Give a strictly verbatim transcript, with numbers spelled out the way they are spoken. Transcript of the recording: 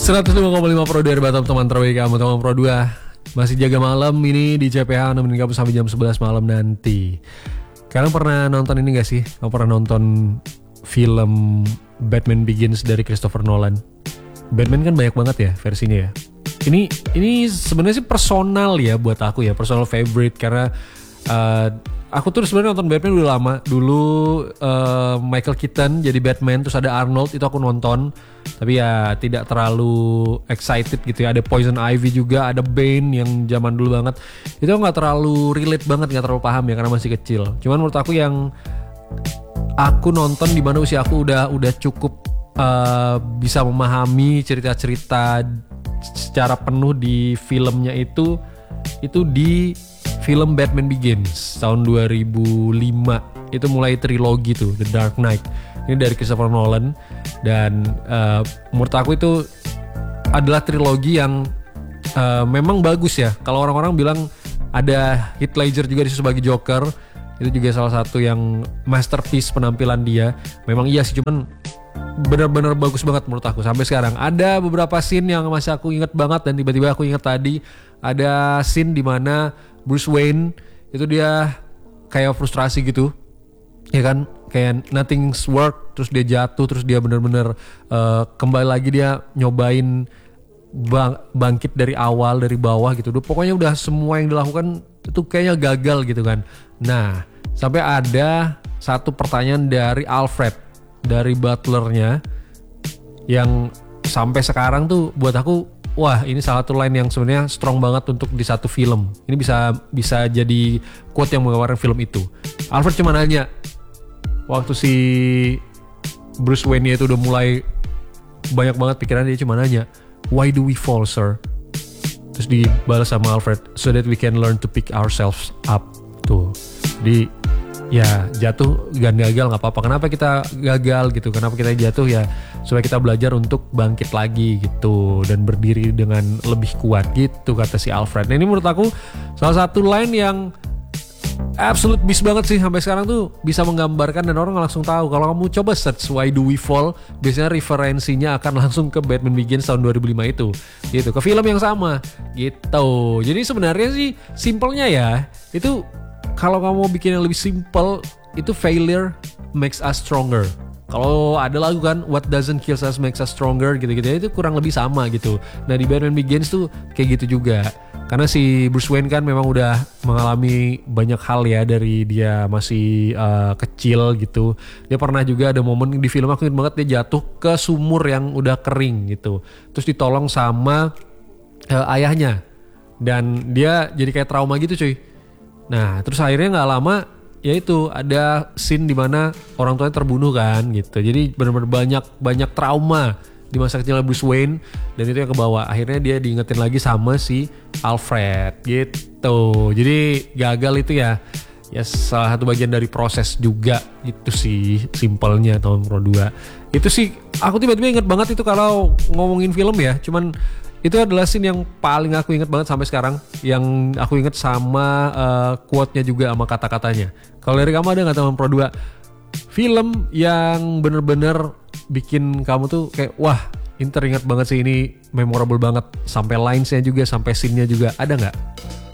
seratus lima koma lima Pro dua Batam, teman terbaik kamu, teman Pro dua. Masih jaga malam ini di C P H, nemenin kamu sampai jam sebelas malam nanti. Kalian pernah nonton ini gak sih? Kamu pernah nonton film Batman Begins dari Christopher Nolan? Batman kan banyak banget ya versinya ya. Ini ini sebenarnya sih personal ya buat aku ya, personal favorite karena uh, aku tuh sebenarnya nonton Batman udah lama. Dulu uh, Michael Keaton jadi Batman, terus ada Arnold, itu aku nonton. Tapi ya tidak terlalu excited gitu ya. Ada Poison Ivy juga, ada Bane yang zaman dulu banget. Itu gak terlalu relate banget, gak terlalu paham ya karena masih kecil. Cuman menurut aku yang aku nonton di mana usia aku udah udah cukup uh, bisa memahami cerita-cerita secara penuh di filmnya itu, itu di film Batman Begins tahun dua ribu lima. Itu mulai trilogi tuh, The Dark Knight. Ini dari Christopher Nolan. Dan uh, menurut aku itu adalah trilogi yang uh, memang bagus ya. Kalau orang-orang bilang ada Heath Ledger juga di sebagai Joker, itu juga salah satu yang masterpiece penampilan dia. Memang iya sih, cuman benar-benar bagus banget menurut aku sampai sekarang. Ada beberapa scene yang masih aku inget banget dan tiba-tiba aku inget tadi. Ada scene di mana Bruce Wayne itu dia kayak frustrasi gitu, ya kan, kayak nothing's work, terus dia jatuh, terus dia benar-benar uh, kembali lagi dia nyobain bang, bangkit dari awal, dari bawah gitu. Pokoknya udah semua yang dilakukan itu kayaknya gagal gitu kan. Nah, sampai ada satu pertanyaan dari Alfred, dari butlernya, yang sampai sekarang tuh buat aku, wah ini salah satu line yang sebenarnya strong banget untuk di satu film. Ini bisa bisa jadi quote yang menggambarkan film itu. Alfred cuma nanya, waktu si Bruce Wayne itu udah mulai banyak banget pikiran, dia cuma nanya, why do we fall, sir? Terus dibalas sama Alfred, so that we can learn to pick ourselves up. Tuh, di ya jatuh dan gagal nggak apa-apa. Kenapa kita gagal gitu? Kenapa kita jatuh ya? Supaya kita belajar untuk bangkit lagi gitu dan berdiri dengan lebih kuat gitu, kata si Alfred. Nah ini menurut aku salah satu line yang absolute beast banget sih, sampai sekarang tuh bisa menggambarkan dan orang langsung tahu. Kalau kamu coba search Why Do We Fall, biasanya referensinya akan langsung ke Batman Begins tahun dua ribu lima itu, gitu, ke film yang sama gitu. Jadi sebenarnya sih simpelnya ya, itu kalau kamu mau bikin yang lebih simple, itu failure makes us stronger. Kalau ada lagu kan, what doesn't kill us makes us stronger gitu-gitu, itu kurang lebih sama gitu. Nah di Batman Begins tuh kayak gitu juga. Karena si Bruce Wayne kan memang udah mengalami banyak hal ya dari dia masih uh, kecil gitu. Dia pernah juga ada momen di film, aku ingat banget, dia jatuh ke sumur yang udah kering gitu. Terus ditolong sama uh, ayahnya. Dan dia jadi kayak trauma gitu cuy. Nah terus akhirnya gak lama, ya itu ada scene dimana orang tuanya terbunuh kan gitu. Jadi benar-benar banyak banyak trauma di masa kecilnya Bruce Wayne, dan itu yang kebawa. Akhirnya dia diingetin lagi sama si Alfred gitu. Jadi gagal itu ya ya salah satu bagian dari proses juga, itu sih simpelnya tahun Pro dua. Itu sih aku tiba-tiba inget banget itu kalau ngomongin film ya. Cuman itu adalah scene yang paling aku inget banget sampai sekarang, yang aku inget sama uh, quote-nya juga sama kata-katanya. Kalau dari kamu ada gak tahun Pro dua film yang bener-bener bikin kamu tuh kayak wah ini teringat banget sih, ini memorable banget, sampai lines-nya juga, sampai scene-nya juga, ada nggak?